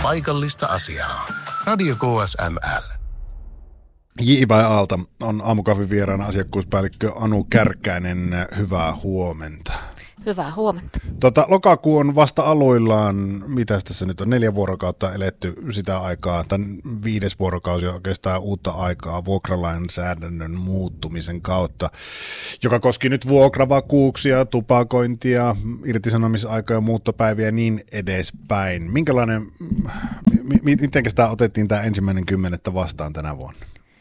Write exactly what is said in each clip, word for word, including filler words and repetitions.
paikallista asiaa. Radio K S M L. J. Aalta on aamukahvin vieraana asiakkuuspäällikkö Anu Kärkkäinen. Hyvää huomenta. Hyvää huomenta. Tota, lokakuu on vasta aloillaan. Mitäs tässä nyt on? Neljä vuorokautta eletty sitä aikaa. Tämän viides vuorokausi on oikeastaan uutta aikaa vuokralainsäädännön muuttumisen kautta, joka koski nyt vuokravakuuksia, tupakointia, irtisanomisaikoja, muuttopäiviä ja niin edespäin. Minkälainen, m- miten sitä otettiin tämä ensimmäinen kymmenettä vastaan tänä vuonna?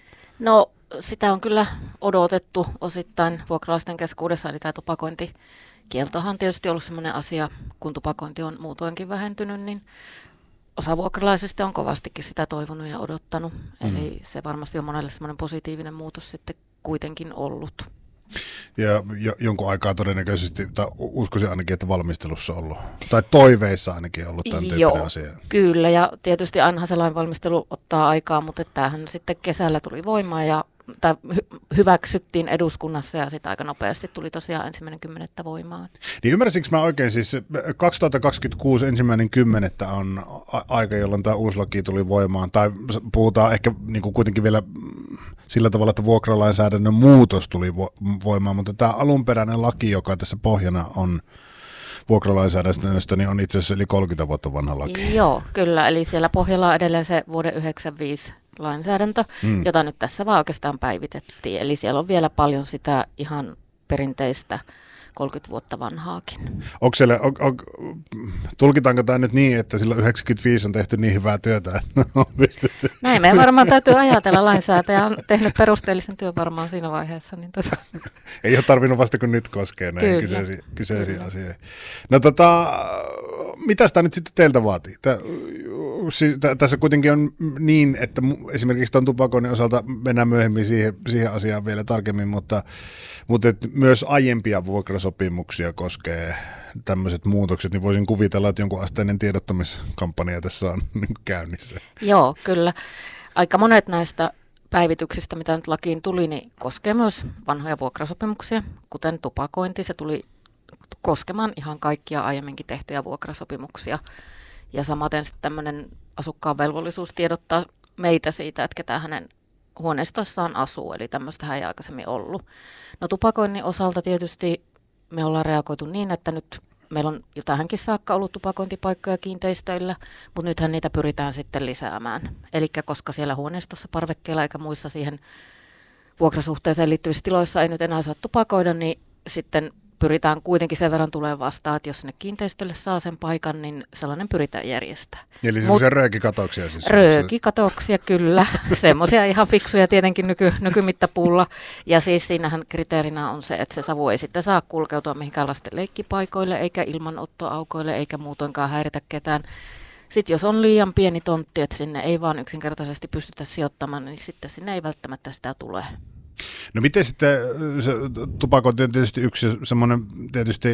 No sitä on kyllä odotettu osittain vuokralaisten keskuudessa, eli tämä tupakointikieltohan on tietysti ollut sellainen asia, kun tupakointi on muutoinkin vähentynyt, niin osa vuokralaisista on kovastikin sitä toivonut ja odottanut. Mm. Eli se varmasti on monelle sellainen positiivinen muutos sitten kuitenkin ollut. Ja jo, jonkun aikaa todennäköisesti, tai uskoisin ainakin, että valmistelussa ollut, tai toiveissa ainakin ollut tämän tyyppinen Joo, asia. Kyllä, ja tietysti ainahan se lainvalmistelu ottaa aikaa, mutta tämähän sitten kesällä tuli voimaan ja tämä hy- hyväksyttiin eduskunnassa ja sitten aika nopeasti tuli tosiaan ensimmäinen kymmenettä voimaan. Niin ymmärsinkö mä oikein, siis kaksituhattakaksikymmentäkuusi ensimmäinen kymmenettä on a- aika, jolloin tämä uusi laki tuli voimaan, tai puhutaan ehkä niin kuin kuitenkin vielä sillä tavalla, että vuokralainsäädännön muutos tuli vo- voimaan, mutta tämä alunperäinen laki, joka tässä pohjana on vuokralainsäädännöstä, niin on itse asiassa yli kolmekymmentä vuotta vanha laki. Joo, kyllä, eli siellä pohjalla on edelleen se vuoden yhdeksänkymmentäviisi lainsäädäntö, hmm. jota nyt tässä vaan oikeastaan päivitettiin. Eli siellä on vielä paljon sitä ihan perinteistä kolmekymmentä vuotta vanhaakin. Onko siellä, on, on, tulkitaanko tämä nyt niin, että silloin yhdeksänkymmentäviisi on tehty niin hyvää työtä, että on pistetty? Näin me varmaan täytyy ajatella. Lainsäätäjä on tehnyt perusteellisen työn varmaan siinä vaiheessa. Niin tota. Ei ole tarvinnut vasta kun nyt koskee näihin kyseisiin, kyseisiin asioihin. No tota, mitä tämä nyt sitten teiltä vaatii? Tää, tässä kuitenkin on niin, että esimerkiksi tuon tupakoinnin osalta mennään myöhemmin siihen, siihen asiaan vielä tarkemmin, mutta, mutta myös aiempia vuokrasopimuksia koskee tämmöiset muutokset, niin voisin kuvitella, että jonkun asteinen tiedottamiskampanja tässä on niin käynnissä. Joo, kyllä. Aika monet näistä päivityksistä, mitä nyt lakiin tuli, niin koskee myös vanhoja vuokrasopimuksia, kuten tupakointi. Se tuli koskemaan ihan kaikkia aiemminkin tehtyjä vuokrasopimuksia. Ja samaten sitten tämmöinen asukkaan velvollisuus tiedottaa meitä siitä, että ketä hänen huoneistossaan asuu, eli tämmöistähän ei aikaisemmin ollut. No tupakoinnin osalta tietysti me ollaan reagoitu niin, että nyt meillä on jo tähänkin saakka ollut tupakointipaikkoja kiinteistöillä, mutta nythän niitä pyritään sitten lisäämään. Eli koska siellä huoneistossa, parvekkeella eikä muissa siihen vuokrasuhteeseen liittyvissä tiloissa ei nyt enää saa tupakoida, niin sitten pyritään kuitenkin sen verran tulee vastaan, että jos sinne kiinteistölle saa sen paikan, niin sellainen pyritään järjestämään. Eli semmoisia röökikatoksia siis? Röökikatoksia, kyllä. Semmoisia ihan fiksuja tietenkin nyky, nykymittapuulla. Ja siis siinähän kriteerinä on se, että se savu ei sitten saa kulkeutua mihinkään lasten leikkipaikoille, eikä ilmanottoaukoille, eikä muutoinkaan häiritä ketään. Sitten jos on liian pieni tontti, että sinne ei vaan yksinkertaisesti pystytä sijoittamaan, niin sitten sinne ei välttämättä sitä tule. No miten sitten, se tupakointi on tietysti yksi semmoinen, tietysti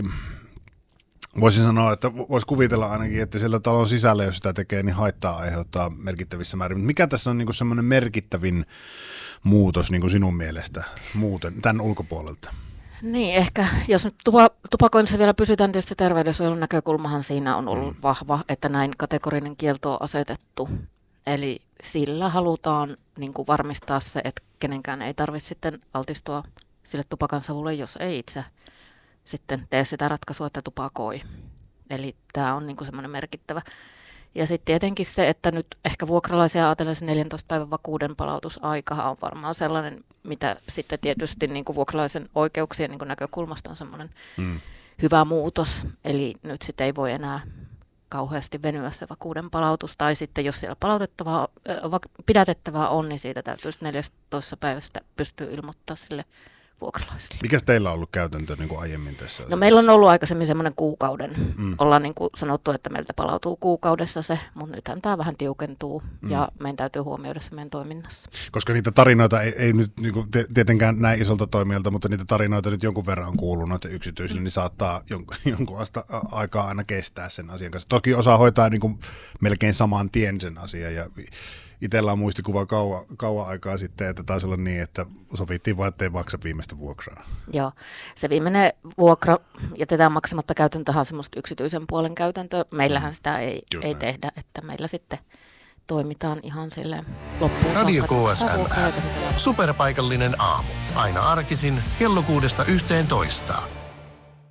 voisin sanoa, että voisi kuvitella ainakin, että siellä talon sisällä, jos sitä tekee, niin haittaa aiheuttaa merkittävissä määrin. Mikä tässä on niin kuin semmoinen merkittävin muutos niin kuin sinun mielestä muuten, tämän ulkopuolelta? Niin, ehkä jos nyt tupa, tupakoinnissa vielä pysytään, tietysti terveydensuojelun näkökulmahan siinä on ollut mm. vahva, että näin kategorinen kielto on asetettu. Eli sillä halutaan niin kuin varmistaa se, että kenenkään ei tarvitse sitten altistua sille tupakansavulle, jos ei itse sitten tee sitä ratkaisua, että tupakoi. Eli tämä on niin kuin semmoinen merkittävä. Ja sitten tietenkin se, että nyt ehkä vuokralaisia ajatellen se neljäntoista päivän vakuuden palautusaika on varmaan sellainen, mitä sitten tietysti niin kuin vuokralaisen oikeuksien niin kuin näkökulmasta on semmoinen mm. hyvä muutos. Eli nyt sitten ei voi enää kauheasti venyä se vakuuden palautus, tai sitten jos siellä palautettavaa, äh, pidätettävää on, niin siitä täytyy neljätoista päivästä pystyä ilmoittaa sille vuokralaisille. Mikäs teillä on ollut käytäntö niin kuin aiemmin tässä? No meillä on ollut aikaisemmin semmoinen kuukauden. Mm. Ollaan niin kuin sanottu, että meiltä palautuu kuukaudessa se, mutta nythän tämä vähän tiukentuu mm. ja meidän täytyy huomioida se meidän toiminnassa. Koska niitä tarinoita ei, ei nyt niin kuin tietenkään näin isolta toimijalta, mutta niitä tarinoita nyt jonkun verran on kuulunut, että yksityisille mm. niin saattaa jonkun, jonkun asta, aikaa aina kestää sen asian kanssa. Toki osaa hoitaa niin kuin melkein saman tien sen asian ja itsellä on muistikuva kauan, kauan aikaa sitten, että taisi olla niin, että sovittiin vaan, ettei maksa viimeistä vuokraa. Joo, se viimeinen vuokra jätetään maksamatta käytäntöhän on semmoista yksityisen puolen käytäntöä. Meillähän sitä ei, ei tehdä, että meillä sitten toimitaan ihan silleen loppuun Radio saakka. K S M L. Superpaikallinen aamu. Aina arkisin kello kuudesta yhteentoista.